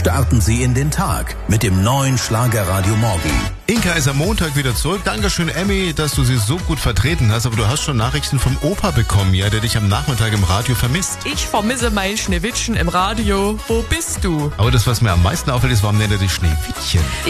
starten Sie in den Tag mit dem neuen Schlagerradio Morgen. Inka ist am Montag wieder zurück. Dankeschön, Emmy, dass du sie so gut vertreten hast. Aber du hast schon Nachrichten vom Opa bekommen, ja, der dich am Nachmittag im Radio vermisst. Ich vermisse mein Schneewittchen im Radio. Wo bist du? Aber das, was mir am meisten auffällt, ist, warum nennt er dich Schneewittchen?